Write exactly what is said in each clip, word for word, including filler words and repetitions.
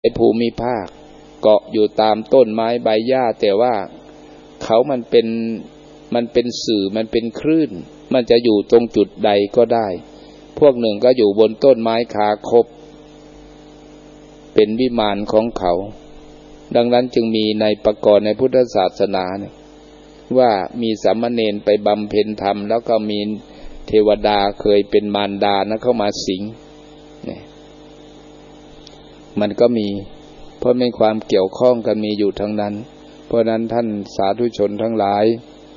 ในภูมิภาคเกาะอยู่ตามต้นไม้ใบหญ้าแต่ว่าเขามันเป็นมันเป็นสื่อมันเป็นคลื่นมันจะอยู่ตรงจุดใดก็ได้พวกหนึ่งก็อยู่บนต้นไม้คาคบเป็นวิมานของเขาดังนั้นจึงมีในปกรณ์ในพุทธศาสนาเนี่ยว่ามีสามเณรไปบำเพ็ญธรรมแล้วก็มีเทวดาเคยเป็นมารดานะเข้ามาสิงเนี่ยมันก็มีเพราะมีความเกี่ยวข้องกันมีอยู่ทั้งนั้นเพราะนั้นท่านสาธุชนทั้งหลาย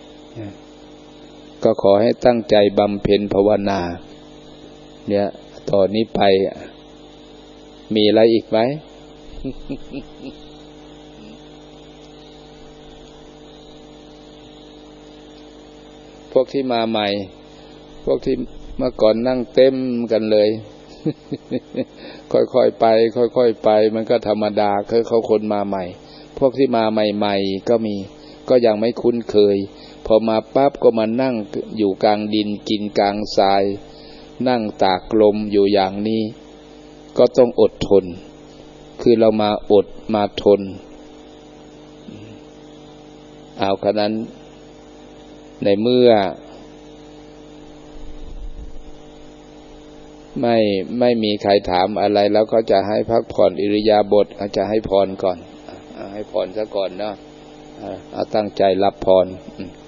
ก็ขอให้ตั้งใจบำเพ็ญภาวนาเนี่ยต่อนนี้ไปมีอะไรอีกไหม พวกที่มาใหม่พวกที่เมื่อก่อนนั่งเต็มกันเลย ค่อยๆไปค่อยๆไปมันก็ธรรมดาคือเขาคนมาใหม่พวกที่มาใหม่ๆก็มีก็ยังไม่คุ้นเคยพอมาปั๊บก็มานั่งอยู่กลางดินกินกลางทรายนั่งตากลมอยู่อย่างนี้ก็ต้องอดทนคือเรามาอดมาทนเอาขนาดนั้นในเมื่อไม่ไม่มีใครถามอะไรแล้วก็จะให้พักผ่อนอิริยาบถอาจจะให้พรก่อนให้พรซะก่อนเนาะเอาตั้งใจรับพร